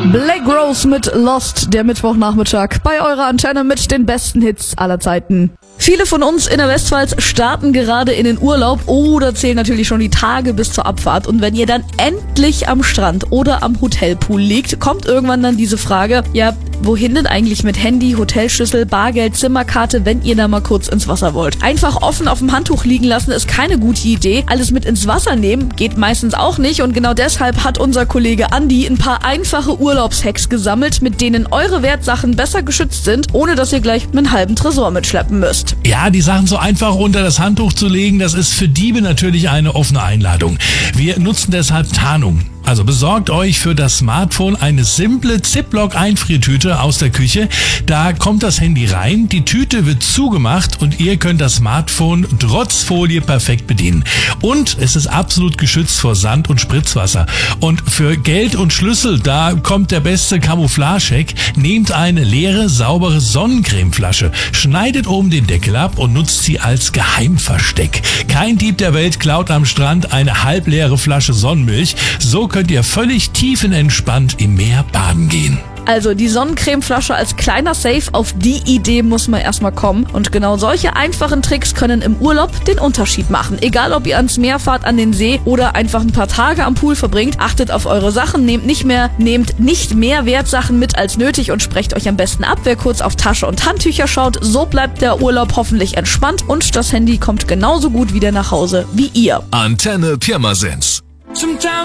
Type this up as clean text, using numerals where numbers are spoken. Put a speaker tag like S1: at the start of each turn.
S1: Black Rose mit Lost, der Mittwochnachmittag bei eurer Antenne mit den besten Hits aller Zeiten. Viele von uns in der Westpfalz starten gerade in den Urlaub oder zählen natürlich schon die Tage bis zur Abfahrt. Und wenn ihr dann endlich am Strand oder am Hotelpool liegt, kommt irgendwann dann diese Frage, ja, wohin denn eigentlich mit Handy, Hotelschlüssel, Bargeld, Zimmerkarte, wenn ihr da mal kurz ins Wasser wollt? Einfach offen auf dem Handtuch liegen lassen ist keine gute Idee. Alles mit ins Wasser nehmen geht meistens auch nicht. Und genau deshalb hat unser Kollege Andi ein paar einfache Urlaubshacks gesammelt, mit denen eure Wertsachen besser geschützt sind, ohne dass ihr gleich einen halben Tresor mitschleppen müsst.
S2: Ja, die Sachen so einfach unter das Handtuch zu legen, das ist für Diebe natürlich eine offene Einladung. Wir nutzen deshalb Tarnung. Also besorgt euch für das Smartphone eine simple Ziploc-Einfriertüte aus der Küche. Da kommt das Handy rein, die Tüte wird zugemacht und ihr könnt das Smartphone trotz Folie perfekt bedienen. Und es ist absolut geschützt vor Sand und Spritzwasser. Und für Geld und Schlüssel, da kommt der beste Camouflage-Hack. Nehmt eine leere, saubere Sonnencremeflasche, schneidet oben den Deckel ab und nutzt sie als Geheimversteck. Kein Dieb der Welt klaut am Strand eine halbleere Flasche Sonnenmilch. So könnt ihr völlig tiefenentspannt im Meer baden gehen.
S1: Also die Sonnencremeflasche als kleiner Safe, auf die Idee muss man erstmal kommen. Und genau solche einfachen Tricks können im Urlaub den Unterschied machen. Egal, ob ihr ans Meer fahrt, an den See oder einfach ein paar Tage am Pool verbringt, achtet auf eure Sachen, nehmt nicht mehr Wertsachen mit als nötig und sprecht euch am besten ab, wer kurz auf Tasche und Handtücher schaut. So bleibt der Urlaub hoffentlich entspannt und das Handy kommt genauso gut wieder nach Hause wie ihr.
S3: Antenne Pirmasens.